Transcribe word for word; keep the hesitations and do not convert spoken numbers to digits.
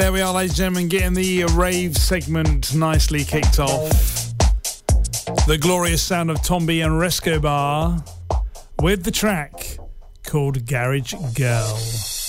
There we are, ladies and gentlemen, getting the rave segment nicely kicked off. The glorious sound of Tombi and Rescobar with the track called Garage Girl.